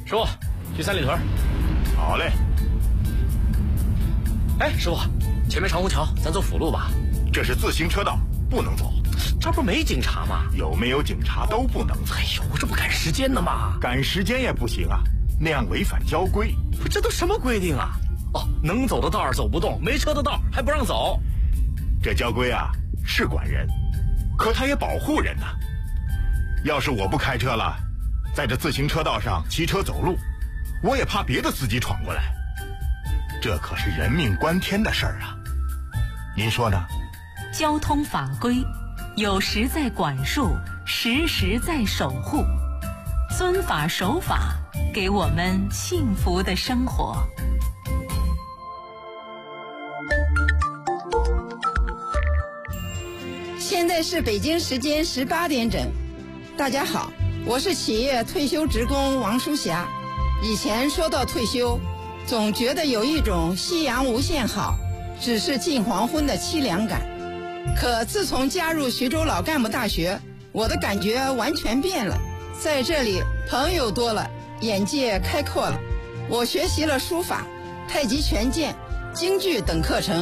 师傅，去三里屯。 好嘞。 哎，师傅，前面长虹桥，咱走辅路吧。 这是自行车道，不能走。 这不没警察吗？ 有没有警察都不能走。 哎呦，这不赶时间呢吗？ 赶时间也不行啊，那样违反交规。 这都什么规定啊？哦，能走的道走不动，没车的道还不让走。 这交规啊是管人，可它也保护人呐。要是我不开车了，在这自行车道上骑车走路，我也怕别的司机闯过来。这可是人命关天的事儿啊，您说呢？ 交通法规有时在管束，时时在守护，遵法守法，给我们幸福的生活。 现在是北京时间18点整。大家好，我是企业退休职工王淑霞。以前说到退休，总觉得有一种夕阳无限好，只是近黄昏的凄凉感。可自从加入徐州老干部大学，我的感觉完全变了。在这里朋友多了，眼界开阔了。我学习了书法、太极拳剑、京剧等课程。